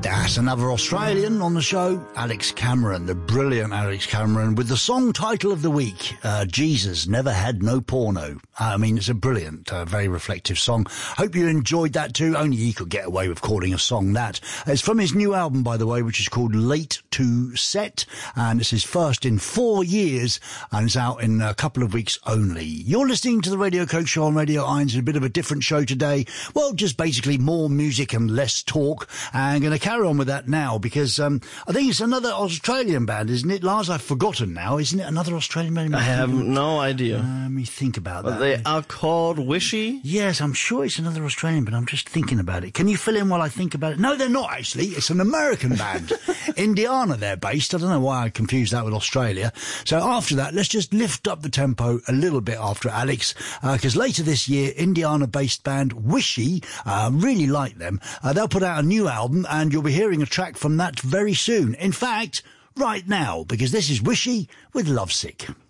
That's another Australian on the show, Alex Cameron, the brilliant Alex Cameron, with the song title of the week, Jesus Never Had No Porno. I mean, it's a brilliant, very reflective song. Hope you enjoyed that too. Only he could get away with calling a song that. It's from his new album, by the way, which is called Late to Set, and it's his first in 4 years, and it's out in a couple of weeks only. You're listening to the Radio Coke Show on Radio Irons. It's a bit of a different show today. Well, just basically more music and less talk, and I'm going to carry on with that now because I think it's another Australian band, isn't it, Lars? I've forgotten now. Isn't it another Australian band? I have no idea. Let me think about that. They are called Wishy? Yes, I'm sure it's another Australian, but I'm just thinking about it. Can you fill in while I think about it? No, they're not, actually. It's an American band. Indiana, they're based. I don't know why I confused that with Australia. So after that, let's just lift up the tempo a little bit after Alex, because later this year, Indiana-based band Wishy, really like them. They'll put out a new album, and you'll be hearing a track from that very soon. In fact, right now, because this is Wishy with Lovesick.